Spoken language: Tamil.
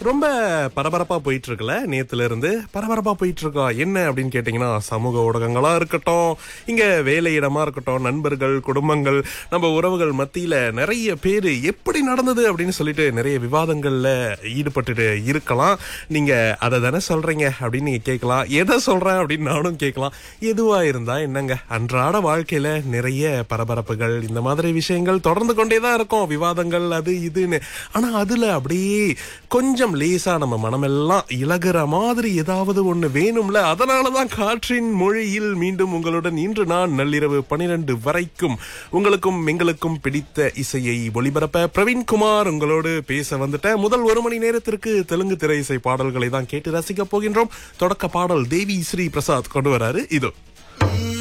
ரொம்ப பரபரப்பா போயிட்டு இருக்குல்ல, நேத்துல இருந்து பரபரப்பா போயிட்டு இருக்கோம். என்ன அப்படின்னு கேட்டீங்கன்னா, சமூக ஊடகங்களா இருக்கட்டும், இங்க வேலையிடமா இருக்கட்டும், நண்பர்கள், குடும்பங்கள், நம்ம உறவுகள் மத்தியில நிறைய பேரு எப்படி நடந்தது அப்படின்னு சொல்லிட்டு நிறைய விவாதங்கள்ல ஈடுபட்டு இருக்கலாம். நீங்க அதை தானே சொல்றீங்க அப்படின்னு நீங்க கேட்கலாம். எதை சொல்றேன் அப்படின்னு நானும் கேட்கலாம். எதுவா இருந்தா என்னங்க, அன்றாட வாழ்க்கையில நிறைய பரபரப்புகள், இந்த மாதிரி விஷயங்கள் தொடர்ந்து கொண்டேதான் இருக்கும். விவாதங்கள் அது இதுன்னு. ஆனா அதுல அப்படியே கொஞ்சம் லேசா நம்ம மனமெல்லாம் இலகுற மாதிரி ஏதாவது ஒண்ணு வேணும்ல. அதனாலதான் காற்றின் மொழியில் மீண்டும் உங்களுடன் இன்று நான் நள்ளிரவு 12 வரைக்கும் உங்களுக்கும் எங்களுக்கும் பிடித்த இசையை ஒளிபரப்ப பிரவீன்குமார் உங்களோடு பேச வந்துட்டேன். முதல் 1 மணி நேரத்திற்கு தெலுங்கு திரை இசை பாடல்களை தான் கேட்டு ரசிக்க போகின்றோம். தொடக்க பாடல் தேவி ஸ்ரீ பிரசாத் கொண்டு வராரு. இதோ